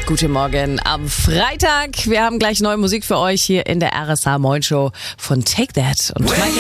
Guten Morgen am Freitag. Wir haben gleich neue Musik für euch hier in der RSH Moin Show von Take That. Und dann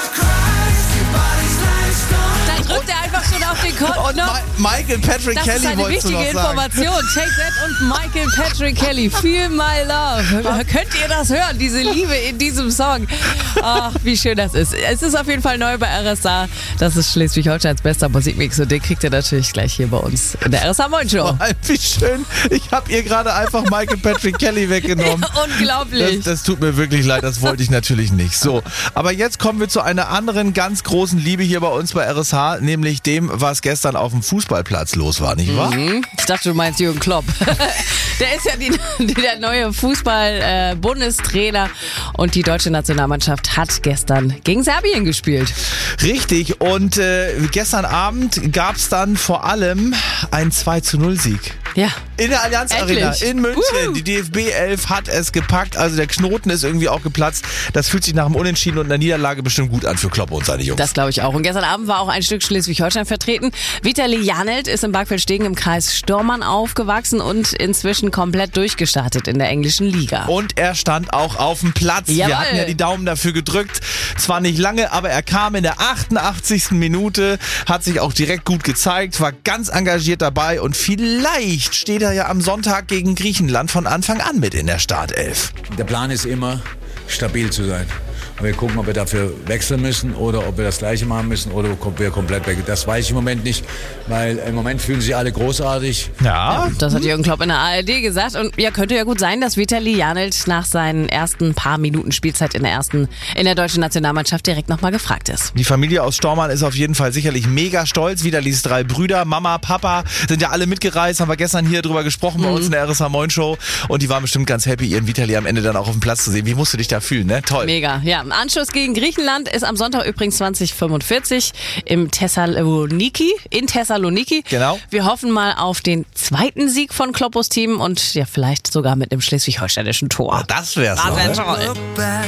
drückt er einfach schon auf den Knopf. Und Michael Patrick Kelly Das ist eine wolltest du wichtige noch sagen. Information. Take That und Michael Patrick Kelly. Feel My Love. Könnt ihr das hören, diese Liebe in diesem Song? Ach, wie schön das ist. Es ist auf jeden Fall neu bei RSH. Das ist Schleswig-Holsteins bester Musikmix und den kriegt ihr natürlich gleich hier bei uns in der RSH Moin Show. Wie schön. Ich habe ihr gerade einfach Michael Patrick Kelly weggenommen. Unglaublich. Das tut mir wirklich leid, das wollte ich natürlich nicht. So, aber jetzt kommen wir zu einer anderen ganz großen Liebe hier bei uns bei RSH, nämlich dem, was gestern auf dem Fußballplatz los war, nicht wahr? Ich dachte, du meinst Jürgen Klopp. Der ist ja der neue Fußball-Bundestrainer und die deutsche Nationalmannschaft hat gestern gegen Serbien gespielt. Richtig, und gestern Abend gab es dann vor allem einen 2-0-Sieg. Ja. In der Allianz Arena Endlich. in München. Uhu. Die DFB 11 hat es gepackt. Also der Knoten ist irgendwie auch geplatzt. Das fühlt sich nach einem Unentschieden und einer Niederlage bestimmt gut an für Klopp und seine Jungs. Das glaube ich auch. Und gestern Abend war auch ein Stück Schleswig-Holstein vertreten. Vitali Janelt ist in Barkfeld-Stegen im Kreis Stormann aufgewachsen und inzwischen komplett durchgestartet in der englischen Liga. Und er stand auch auf dem Platz. Jawohl. Wir hatten ja die Daumen dafür gedrückt. Zwar nicht lange, aber er kam in der 88. Minute, hat sich auch direkt gut gezeigt, war ganz engagiert dabei und vielleicht steht er ja am Sonntag gegen Griechenland von Anfang an mit in der Startelf. Der Plan ist immer, stabil zu sein. Und wir gucken, ob wir dafür wechseln müssen oder ob wir das Gleiche machen müssen oder ob wir komplett weg. Das weiß ich im Moment nicht, weil im Moment fühlen sich alle großartig. Ja. Das hat Jürgen Klopp in der ARD gesagt. Und ja, könnte ja gut sein, dass Vitali Janelt nach seinen ersten paar Minuten Spielzeit in der deutschen Nationalmannschaft direkt nochmal gefragt ist. Die Familie aus Stormann ist auf jeden Fall sicherlich mega stolz. Vitalis 3 Brüder, Mama, Papa sind ja alle mitgereist. Haben wir gestern hier drüber gesprochen bei uns in der RSH Moin Show. Und die waren bestimmt ganz happy, ihren Vitali am Ende dann auch auf dem Platz zu sehen. Wie musst du dich da fühlen, ne? Toll. Mega, ja. Anschluss gegen Griechenland ist am Sonntag übrigens 2045 in Thessaloniki. Genau. Wir hoffen mal auf den zweiten Sieg von Kloppos Team und ja, vielleicht sogar mit einem schleswig-holsteinischen Tor. Das wär's. Das noch, wär ne? toll.